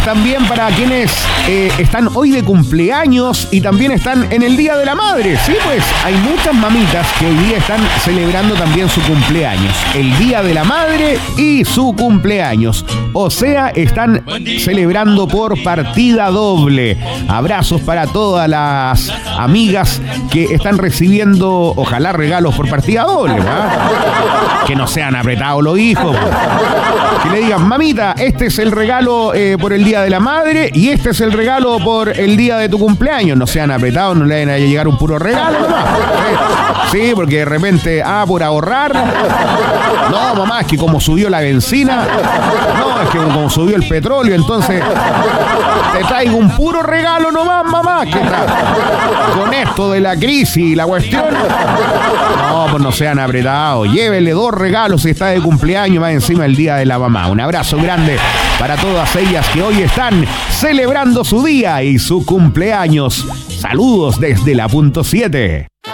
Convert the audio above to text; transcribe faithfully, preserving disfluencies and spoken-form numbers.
también para quienes eh, están hoy de cumpleaños y también están en el Día de la Madre. Sí, pues hay muchas mamitas que hoy día están celebrando también su cumpleaños. El Día de la Madre y su cumpleaños. O sea, están celebrando por partida doble. Abrazos para todas las amigas que están recibiendo, ojalá, regalos por partida doble, ¿verdad? Que no sean apretados los hijos. Que le digan, mamita, este es el regalo eh, por el Día de la Madre y este es el regalo por el día de tu cumpleaños. No sean apretados, no le vayan a llegar un puro regalo nomás. Sí, porque de repente, ah, por ahorrar. No, mamá, es que como subió la benzina. No, es que como subió el petróleo, entonces te traigo un puro regalo nomás, mamá. ¿Qué tal? Con esto de la crisis y la cuestión. No, pues no sean apretados. Llévele dos regalos si está de cumpleaños, más encima el día de la mamá. Un abrazo grande para todas ellas que hoy están celebrando su día y su cumpleaños. Saludos desde la punto siete.